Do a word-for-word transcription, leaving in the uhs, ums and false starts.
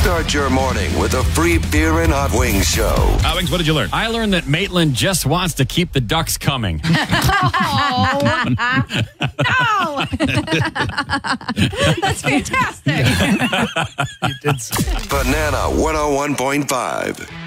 Start your morning with a free beer and hot wings show. Hot Wings, what did you learn? I learned that Maitland just wants to keep the ducks coming. Oh, no! That's fantastic. You did say. Banana one oh one point five.